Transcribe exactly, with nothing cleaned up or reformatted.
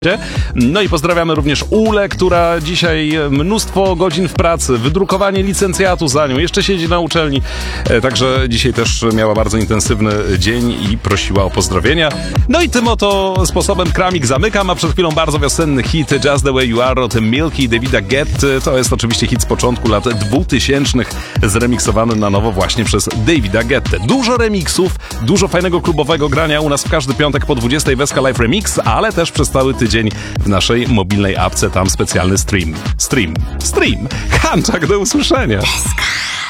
No i pozdrawiamy również Ulę, która dzisiaj mnóstwo godzin w pracy, wydrukowanie licencjatu za nią, jeszcze siedzi na uczelni, także dzisiaj też miała bardzo intensywny dzień i prosiła o pozdrowienia. No i tym oto sposobem Kramik zamykam, a przed chwilą bardzo wiosenny hit Just the Way You Are od Milky Davida Guetty. To jest oczywiście hit z początku lat dwutysięcznych, zremiksowany na nowo właśnie przez Davida Guettę. Dużo remiksów, dużo fajnego klubowego grania u nas w każdy piątek po dwudziestej Weska Live Remix, ale też przez cały tydzień w naszej mobilnej apce, tam specjalny stream. Stream. Stream. Hanczak, do usłyszenia.